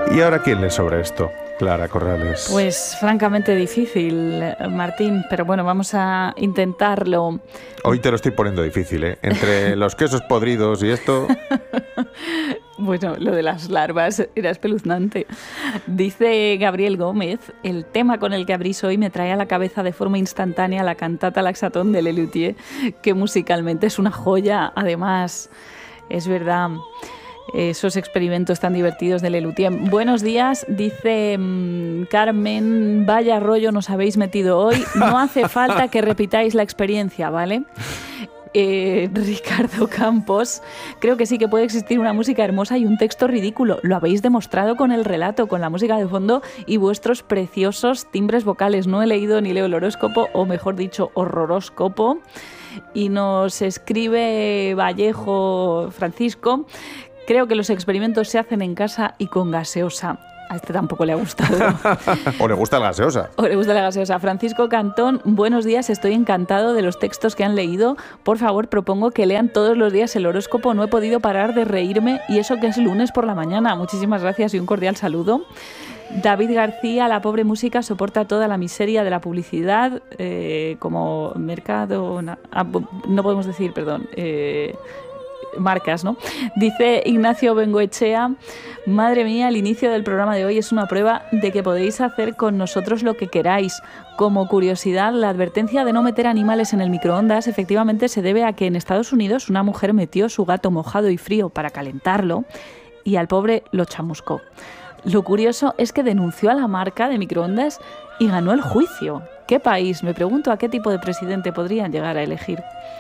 ¿Y ahora quién lee sobre esto? Clara Corrales. Pues francamente difícil, Martín, pero bueno, vamos a intentarlo. Hoy te lo estoy poniendo difícil, ¿eh? Entre los quesos podridos y esto... Bueno, lo de las larvas era espeluznante. Dice Gabriel Gómez, el tema con el que abrís hoy me trae a la cabeza de forma instantánea la cantata Laxatón de Lelutier, que musicalmente es una joya. Además, es verdad, esos experimentos tan divertidos de Lelutier. Buenos días, dice Carmen, vaya rollo nos habéis metido hoy. No hace falta que repitáis la experiencia, ¿vale? Ricardo Campos, creo que sí que puede existir una música hermosa y un texto ridículo. Lo habéis demostrado con el relato, con la música de fondo y vuestros preciosos timbres vocales. No he leído ni leo el horóscopo, o mejor dicho, horroróscopo. Y nos escribe Vallejo Francisco, creo que los experimentos se hacen en casa y con gaseosa. A este tampoco le ha gustado. O le gusta la gaseosa. O le gusta la gaseosa. Francisco Cantón, buenos días, estoy encantado de los textos que han leído. Por favor, propongo que lean todos los días el horóscopo. No he podido parar de reírme y eso que es lunes por la mañana. Muchísimas gracias y un cordial saludo. David García, la pobre música soporta toda la miseria de la publicidad, como mercado... No podemos decir, perdón... marcas, ¿no? Dice Ignacio Bengoechea, madre mía, el inicio del programa de hoy es una prueba de que podéis hacer con nosotros lo que queráis. Como curiosidad, la advertencia de no meter animales en el microondas efectivamente se debe a que en Estados Unidos una mujer metió su gato mojado y frío para calentarlo y al pobre lo chamuscó. Lo curioso es que denunció a la marca de microondas y ganó el juicio. ¿Qué país? Me pregunto a qué tipo de presidente podrían llegar a elegir.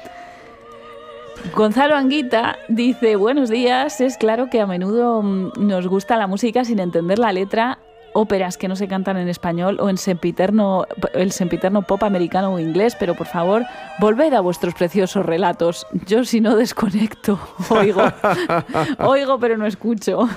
Gonzalo Anguita dice, buenos días, es claro que a menudo nos gusta la música sin entender la letra, óperas que no se cantan en español o en el sempiterno pop americano o inglés, pero por favor, volved a vuestros preciosos relatos. Yo si no desconecto, oigo pero no escucho.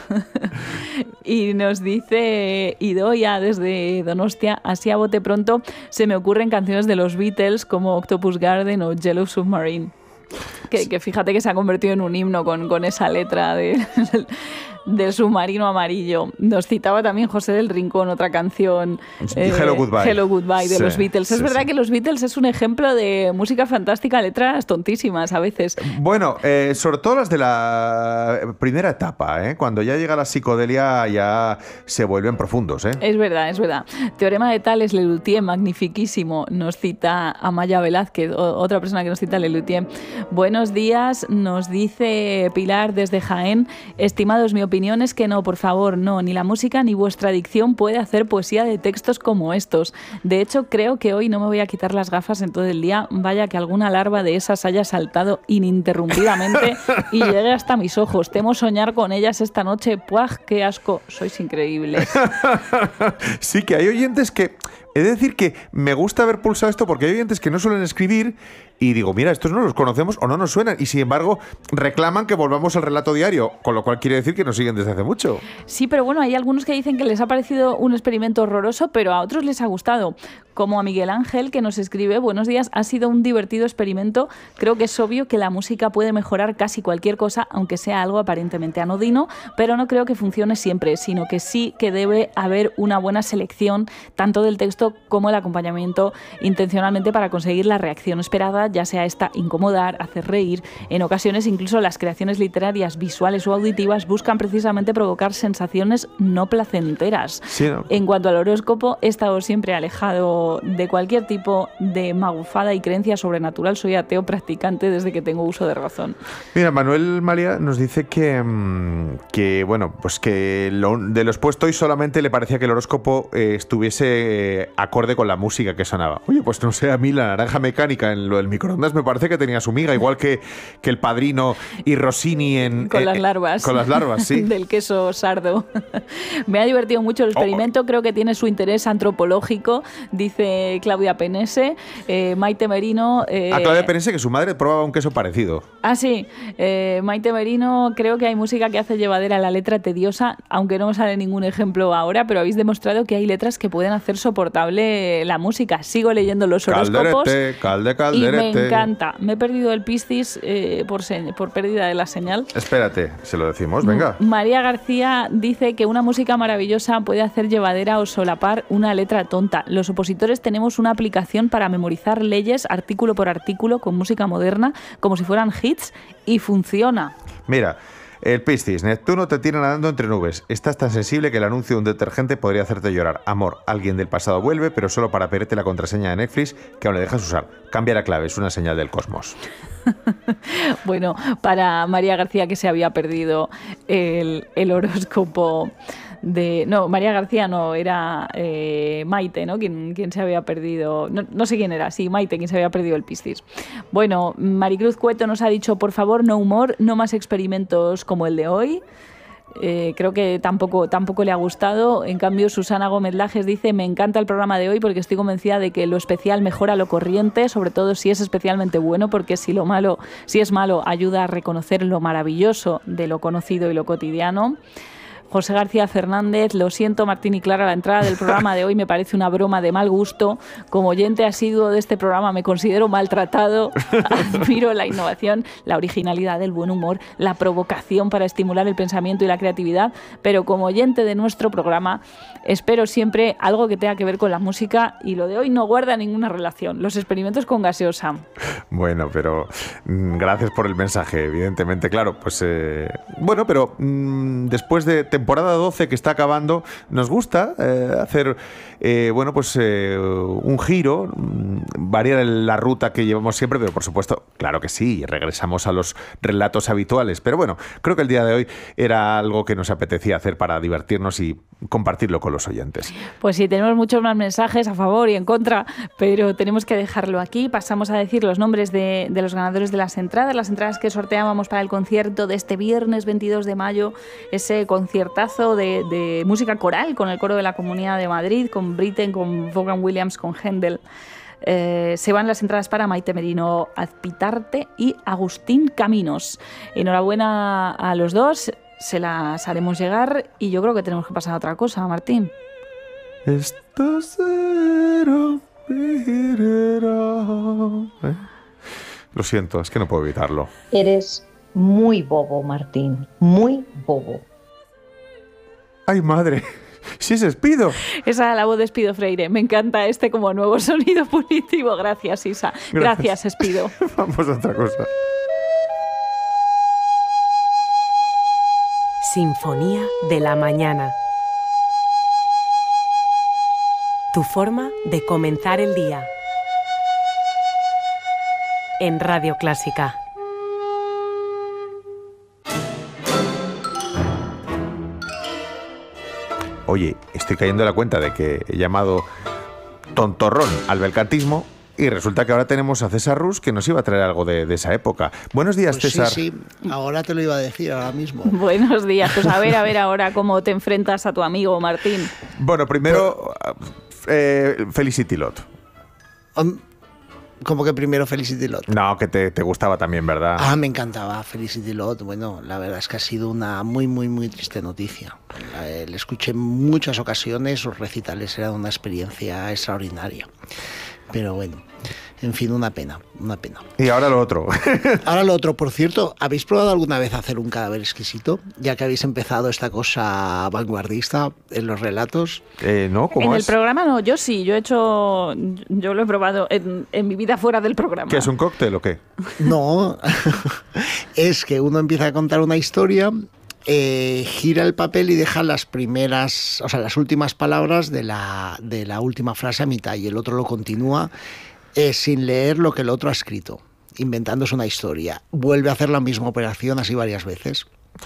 Y nos dice Idoia desde Donostia, así a bote pronto se me ocurren canciones de los Beatles como Octopus Garden o Yellow Submarine. Que fíjate que se ha convertido en un himno con esa letra del submarino amarillo. Nos citaba también José del Rincón, otra canción, Hello Goodbye de los Beatles. Es verdad sí. que los Beatles es un ejemplo de música fantástica, letras tontísimas a veces. Bueno, sobre todo las de la primera etapa, cuando ya llega la psicodelia ya se vuelven profundos. Es verdad, es verdad. Teorema de Tales, Lelutier, magnifiquísimo. Nos cita Amaya Velázquez, otra persona que nos cita Lelutier. Buenos días, nos dice Pilar desde Jaén. Estimados, mi opinión es que no, por favor, no, ni la música ni vuestra dicción puede hacer poesía de textos como estos. De hecho, creo que hoy no me voy a quitar las gafas en todo el día, vaya que alguna larva de esas haya saltado ininterrumpidamente y llegue hasta mis ojos. Temo soñar con ellas esta noche. ¡Puaj, qué asco! Sois increíbles. Sí, que hay oyentes que... He de decir que me gusta haber pulsado esto porque hay oyentes que no suelen escribir y digo, mira, estos no los conocemos o no nos suenan y sin embargo reclaman que volvamos al relato diario, con lo cual quiere decir que nos siguen desde hace mucho. Sí, pero bueno, hay algunos que dicen que les ha parecido un experimento horroroso, pero a otros les ha gustado, como a Miguel Ángel, que nos escribe, buenos días, ha sido un divertido experimento, creo que es obvio que la música puede mejorar casi cualquier cosa, aunque sea algo aparentemente anodino, pero no creo que funcione siempre, sino que sí que debe haber una buena selección, tanto del texto como el acompañamiento, intencionalmente para conseguir la reacción esperada, ya sea esta incomodar, hacer reír. En ocasiones incluso las creaciones literarias, visuales o auditivas buscan precisamente provocar sensaciones no placenteras. Sí, ¿no? En cuanto al horóscopo, he estado siempre alejado de cualquier tipo de magufada y creencia sobrenatural. Soy ateo practicante desde que tengo uso de razón. Mira, Manuel Malia nos dice que bueno, pues que de lo expuesto hoy solamente le parecía que el horóscopo estuviese acorde con la música que sonaba. Oye, pues no sé, a mí la naranja mecánica en lo del microondas me parece que tenía su miga, igual que El Padrino y Rossini con las larvas. Con las larvas, sí. Del queso sardo. Me ha divertido mucho el experimento, creo que tiene su interés antropológico. Dice dice Claudia Penese. Maite Merino... A Claudia Penese, que su madre probaba un queso parecido. Ah, sí. Maite Merino, creo que hay música que hace llevadera la letra tediosa, aunque no me sale ningún ejemplo ahora, pero habéis demostrado que hay letras que pueden hacer soportable la música. Sigo leyendo los horóscopos. Calderete. Y me encanta. Me he perdido el Piscis por pérdida de la señal. Espérate, se lo decimos, venga. María García dice que una música maravillosa puede hacer llevadera o solapar una letra tonta. Los opositores tenemos una aplicación para memorizar leyes artículo por artículo con música moderna, como si fueran hits, y funciona. Mira, el Piscis, Neptuno te tiene nadando entre nubes. Estás tan sensible que el anuncio de un detergente podría hacerte llorar. Amor, alguien del pasado vuelve, pero solo para pedirte la contraseña de Netflix que aún le dejas usar. Cambia la clave, es una señal del cosmos. Bueno, para María García, que se había perdido el horóscopo de... No, María García no, era Maite, ¿no? Quien se había perdido... No sé quién era, sí, Maite, quien se había perdido el Piscis. Bueno, Maricruz Cueto nos ha dicho, por favor, no humor, no más experimentos como el de hoy. Creo que tampoco le ha gustado. En cambio, Susana Gómez Lajes dice: me encanta el programa de hoy porque estoy convencida de que lo especial mejora lo corriente, sobre todo si es especialmente bueno, porque si es malo, ayuda a reconocer lo maravilloso de lo conocido y lo cotidiano. José García Fernández, lo siento Martín y Clara, la entrada del programa de hoy me parece una broma de mal gusto. Como oyente asiduo de este programa me considero maltratado. Admiro la innovación, la originalidad, el buen humor, la provocación para estimular el pensamiento y la creatividad, pero como oyente de nuestro programa espero siempre algo que tenga que ver con la música, y lo de hoy no guarda ninguna relación. Los experimentos con gaseosa. Bueno, pero gracias por el mensaje, evidentemente, claro, pues bueno, pero después de temporada 12 que está acabando, nos gusta hacer un giro, variar la ruta que llevamos siempre, pero por supuesto, claro que sí, regresamos a los relatos habituales, pero bueno, creo que el día de hoy era algo que nos apetecía hacer para divertirnos y compartirlo con los oyentes. Pues sí, tenemos muchos más mensajes a favor y en contra, pero tenemos que dejarlo aquí. Pasamos a decir los nombres de los ganadores de las entradas que sorteábamos para el concierto de este viernes 22 de mayo, ese conciertazo de música coral con el coro de la Comunidad de Madrid, con Britten, con Vaughan Williams, con Händel. Se van las entradas para Maite Merino Azpitarte y Agustín Caminos. Enhorabuena a los dos, se las haremos llegar y yo creo que tenemos que pasar a otra cosa, Martín. Esto será... Lo siento, es que no puedo evitarlo. Eres muy bobo, Martín, muy bobo. ¡Ay, madre! ¡Sí es Espido! Esa era la voz de Espido Freire. Me encanta este como nuevo sonido punitivo. Gracias, Isa. Gracias, Espido. Vamos a otra cosa. Sinfonía de la mañana. Tu forma de comenzar el día. En Radio Clásica. Oye, estoy cayendo en la cuenta de que he llamado tontorrón al belcantismo y resulta que ahora tenemos a César Rus, que nos iba a traer algo de esa época. Buenos días, pues César. Sí, ahora te lo iba a decir, ahora mismo. Buenos días. Pues a ver ahora cómo te enfrentas a tu amigo Martín. Bueno, primero, Felicity Lot. ¿Cómo que primero Felicity Lot? No, que te gustaba también, ¿verdad? Ah, me encantaba Felicity Lot. Bueno, la verdad es que ha sido una muy, muy, muy triste noticia. Le escuché en muchas ocasiones, sus recitales eran una experiencia extraordinaria. Pero bueno, en fin, una pena. Y ahora lo otro. Ahora lo otro, por cierto, ¿habéis probado alguna vez hacer un cadáver exquisito? Ya que habéis empezado esta cosa vanguardista en los relatos. No, ¿cómo en es? El programa no, yo sí, yo lo he probado en mi vida fuera del programa. ¿Qué es un cóctel o qué? No, es que uno empieza a contar una historia, gira el papel y deja las últimas palabras de la última frase a mitad, y el otro lo continúa sin leer lo que el otro ha escrito, inventándose una historia. Vuelve a hacer la misma operación así varias veces.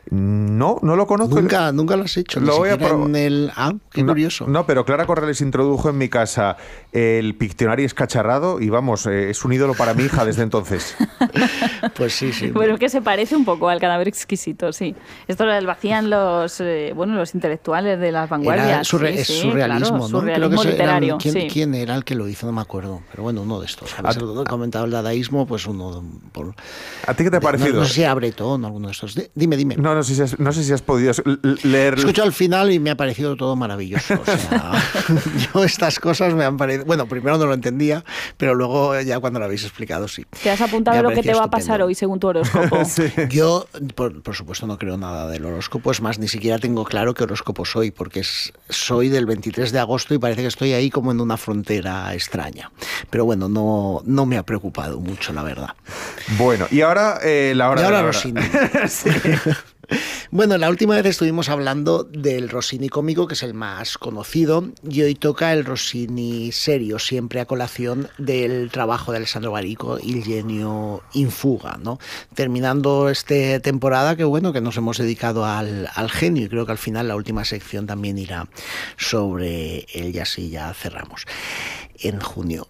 No lo conozco. Nunca lo has hecho. Lo voy a probar. Qué curioso. No, pero Clara Corrales introdujo en mi casa el Pictionary escacharrado y vamos, es un ídolo para mi hija desde entonces. Pues sí. Bueno, que se parece un poco al Cadáver exquisito, sí. Esto lo hacían los intelectuales de las vanguardias. Es surrealismo, claro, ¿no? surrealismo literario. ¿Quién era el que lo hizo? No me acuerdo. Pero bueno, uno de estos. Habéis comentado el dadaísmo, pues uno... ¿A ti qué te ha parecido? No sé si a Breton o alguno de estos. Dime. No sé si has podido leer... Escucho al final y me ha parecido todo maravilloso. O sea, yo estas cosas me han parecido... Bueno, primero no lo entendía, pero luego ya cuando lo habéis explicado, sí. ¿Te has apuntado lo que te va a pasar hoy según tu horóscopo? Sí. Yo, por supuesto, no creo nada del horóscopo. Es más, ni siquiera tengo claro qué horóscopo soy, porque soy del 23 de agosto y parece que estoy ahí como en una frontera extraña. Pero bueno, no me ha preocupado mucho, la verdad. Bueno, y ahora la hora y ahora de la Rossini. Sí. Bueno, la última vez estuvimos hablando del Rossini cómico, que es el más conocido, y hoy toca el Rossini serio, siempre a colación del trabajo de Alessandro Barico, Il genio in fuga, ¿no? Terminando esta temporada que nos hemos dedicado al genio, y creo que al final la última sección también irá sobre él, y así ya cerramos en junio.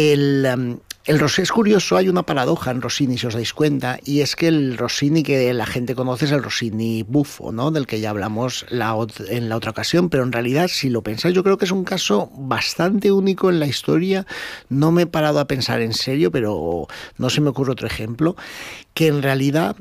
El Rossini es curioso, hay una paradoja en Rossini, si os dais cuenta, y es que el Rossini que la gente conoce es el Rossini bufo, ¿no? Del que ya hablamos en la otra ocasión, pero en realidad, si lo pensáis, yo creo que es un caso bastante único en la historia. No me he parado a pensar en serio, pero no se me ocurre otro ejemplo, que en realidad...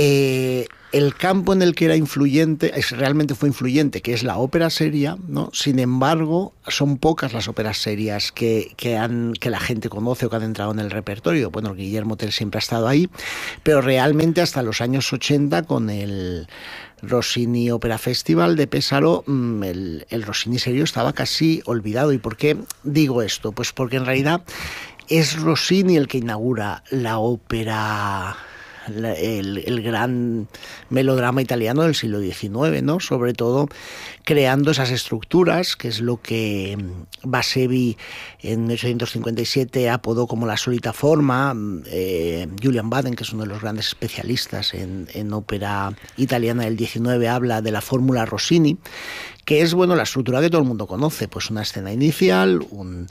el campo en el que era influyente, realmente fue influyente, que es la ópera seria, ¿no? Sin embargo, son pocas las óperas serias que la gente conoce o que han entrado en el repertorio. Bueno, Guillermo Tell siempre ha estado ahí, pero realmente hasta los años 80, con el Rossini Opera Festival de Pesaro, el Rossini serio estaba casi olvidado. ¿Y por qué digo esto? Pues porque en realidad es Rossini el que inaugura la ópera... El gran melodrama italiano del siglo XIX, ¿no? Sobre todo creando esas estructuras, que es lo que Basevi en 1857 apodó como la solita forma. Julian Baden, que es uno de los grandes especialistas en ópera italiana del XIX, habla de la fórmula Rossini, que es la estructura que todo el mundo conoce, pues una escena inicial,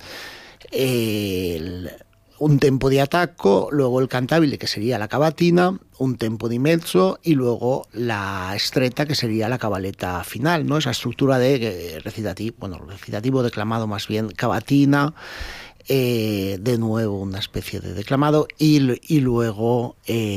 un tempo di attacco, luego el cantabile, que sería la cavatina, un tempo di mezzo y luego la stretta, que sería la cabaleta final, ¿no? Esa estructura de recitativo declamado más bien, cavatina, de nuevo una especie de declamado y luego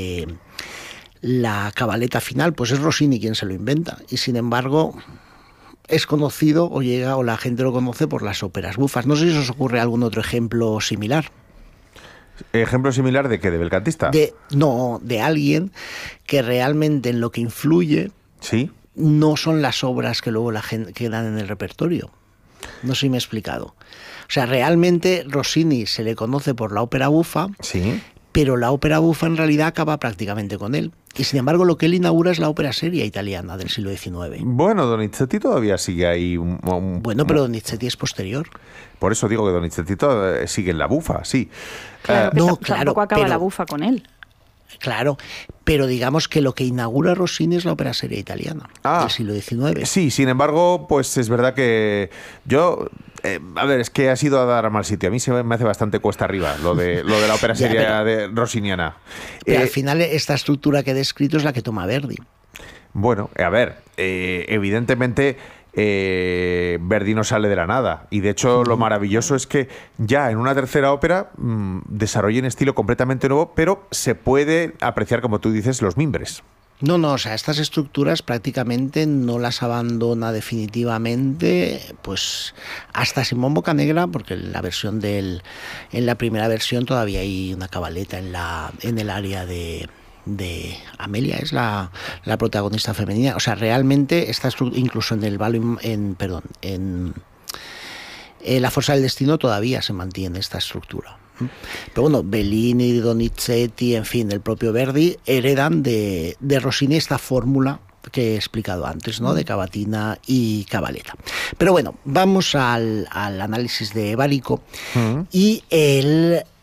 la cabaleta final, pues es Rossini quien se lo inventa, y sin embargo es conocido o la gente lo conoce por las óperas bufas. No sé si os ocurre algún otro ejemplo similar. ¿Ejemplo similar de qué? ¿De belcantista? De alguien que realmente en lo que influye, ¿sí?, no son las obras que luego la gente quedan en el repertorio. No sé si me he explicado. O sea, realmente Rossini se le conoce por la ópera bufa, sí, pero la ópera bufa en realidad acaba prácticamente con él. Y sin embargo lo que él inaugura es la ópera seria italiana del siglo XIX. Bueno, Donizetti todavía sigue ahí. Bueno, pero Donizetti es posterior. Por eso digo que Donizetti sigue en la bufa, sí. Claro, tampoco acaba la bufa con él. Claro, pero digamos que lo que inaugura Rossini es la ópera seria italiana del siglo XIX. Sí, sin embargo, pues es verdad que yo... es que ha sido a dar a mal sitio. A mí se me hace bastante cuesta arriba lo de la ópera seria de rossiniana. Pero al final esta estructura que he descrito es la que toma Verdi. Bueno, evidentemente... Verdi no sale de la nada, y de hecho lo maravilloso es que ya en una tercera ópera desarrolla un estilo completamente nuevo, pero se puede apreciar, como tú dices, los mimbres. No, o sea, estas estructuras prácticamente no las abandona definitivamente, pues hasta Simón Boccanegra, porque en la primera versión todavía hay una cabaleta en el área de Amelia, es la protagonista femenina. O sea, realmente esta incluso en el en La Fuerza del Destino todavía se mantiene esta estructura. Pero bueno, Bellini, Donizetti, en fin, el propio Verdi heredan de Rossini esta fórmula que he explicado antes, ¿no? De cavatina y cabaleta. Pero bueno, vamos al análisis de Barico. Y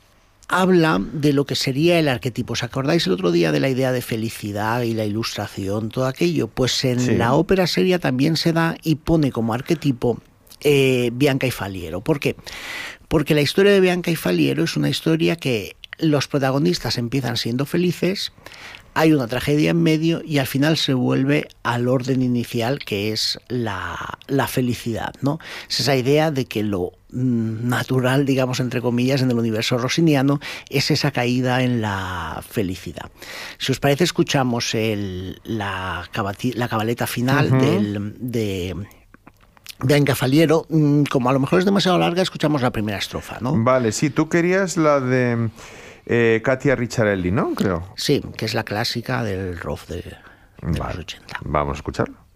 habla de lo que sería el arquetipo. ¿Os acordáis el otro día de la idea de felicidad y la ilustración, todo aquello? Pues en la ópera seria también se da y pone como arquetipo Bianca y Faliero. ¿Por qué? Porque la historia de Bianca y Faliero es una historia que los protagonistas empiezan siendo felices, hay una tragedia en medio y al final se vuelve al orden inicial, que es la felicidad, ¿no? Es esa idea de que lo natural, digamos, entre comillas, en el universo rossiniano es esa caída en la felicidad. Si os parece, escuchamos la cabaleta final de Bianca Faliero. Como a lo mejor es demasiado larga, escuchamos la primera estrofa, ¿no? Vale, sí, tú querías la de Katia Ricciarelli, ¿no? Creo. Sí, que es la clásica del rock de los 80. Vamos a escucharlo.